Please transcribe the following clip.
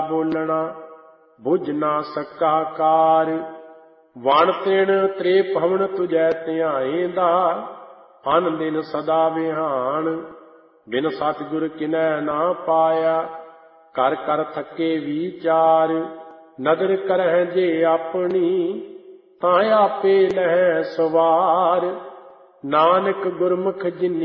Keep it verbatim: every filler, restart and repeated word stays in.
ਬੋਲਣਾ ਬੁਝ ਨਾ ਸਕਾ ਕਾਰ। ਵਣ ਤਿਣ ਤ੍ਰੇ ਭਵਨ ਤੁਜੈ ਧਿਆਏਂਦਾ, ਅਨ ਦਿਨ ਸਦਾ ਵਿਹਾਨ। ਬਿਨ ਸਤਿਗੁਰ ਕਿਨੈ ਨਾ ਪਾਇਆ, ਕਰ ਕਰ ਥੱਕੇ ਵਿਚਾਰ। ਨਦਰ ਕਰਹਿ ਜੇ ਆਪਣੀ, ਤਾਂ ਆਪੇ ਲਹੈ ਸਵਾਰ। ਨਾਨਕ ਗੁਰਮੁਖ ਜਿਨੀ